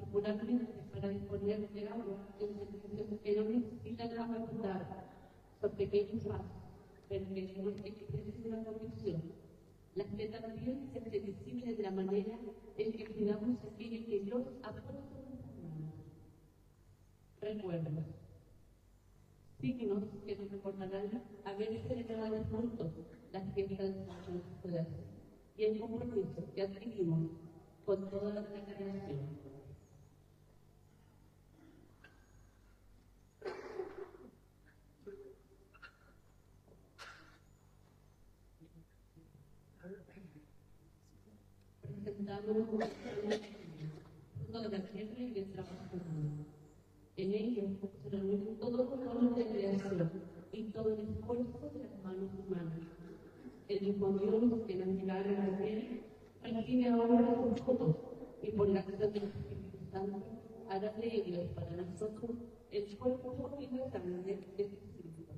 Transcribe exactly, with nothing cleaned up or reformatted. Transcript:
particularmente para disponer de agua en servicios que no necesitan agua potable, son pequeños vasos, pero que no expresen la convicción, las que también se hace visible de la manera en que cuidamos aquello que Dios ha puesto en nuestras manos. Recuerda, signos que nos recordarán haber celebrado el fruto, las fiestas de San Juan y el compromiso que adquirimos con toda la creación. Presentamos toda la tierra y el trabajo humano. En ello se reúnen todos los dones de creación y todo el esfuerzo de las manos humanas. El mismo Dios que nos milagros a él recibe ahora sus frutos y por la acción del Espíritu Santo hará de ellos para nosotros el cuerpo y la sangre de